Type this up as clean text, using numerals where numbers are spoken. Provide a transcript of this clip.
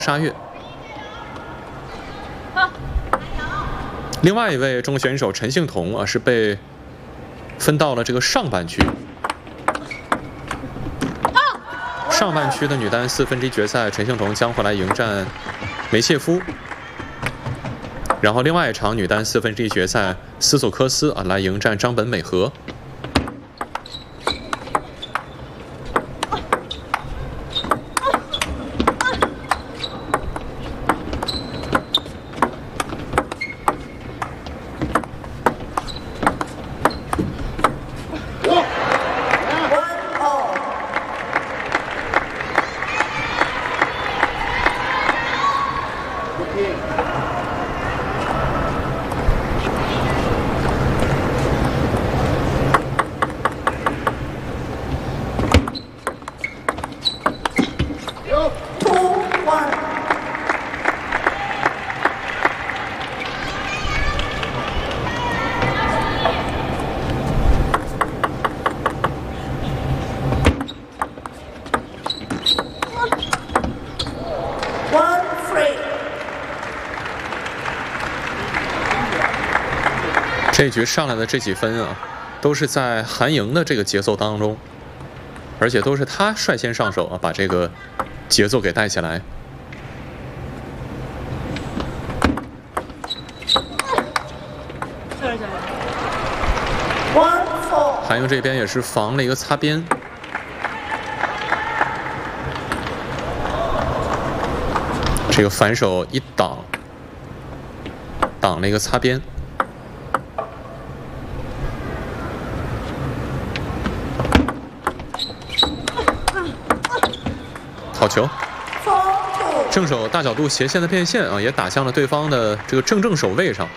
沙月。另外一位中国选手陈幸同啊，是被分到了这个上半区。上半区的女单4分之一决赛，陈幸同将会来迎战梅谢夫。然后另外一场女单4分之一决赛，斯索科斯啊来迎战张本美和。 这局上来的这几分啊，都是在韩莹的这个节奏当中，而且都是她率先上手啊，把这个节奏给带起来。韩莹这边也是防了一个擦边。 这个反手一挡，挡了一个擦边。好球！正手大角度斜线的变线啊，也打向了对方的这个正手位上。